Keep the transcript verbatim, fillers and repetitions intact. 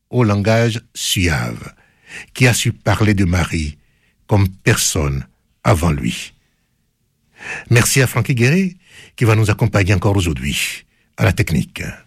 au langage suave, qui a su parler de Marie comme personne avant lui. Merci à Francky Guéret qui va nous accompagner encore aujourd'hui à la technique.